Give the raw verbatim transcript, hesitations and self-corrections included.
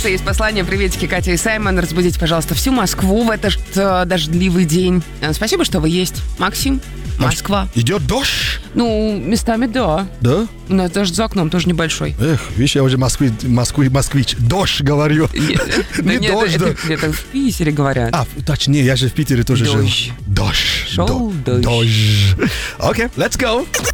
Макса есть послание. Приветики, Катя и Саймон. Разбудите, пожалуйста, всю Москву в этот э, дождливый день. Э, Спасибо, что вы есть. Максим, Москва. Идет дождь? Ну, местами да. Да? У нас даже за окном тоже небольшой. Эх, видишь, я уже Москвы, Москвы, москвич. Дождь говорю. Не дождь, да. Это в Питере говорят. А, точнее, я же в Питере тоже жил. Дождь. Дождь. Шел До- дождь. Дождь. Окей, let's go.